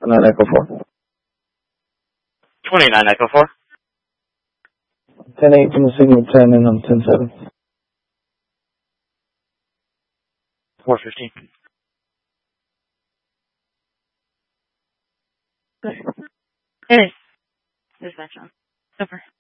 9 Echo 4. 29 Echo 4. 10-8 from the signal 10 and I'm 10-7. 415. Hey, dispatch on. Over.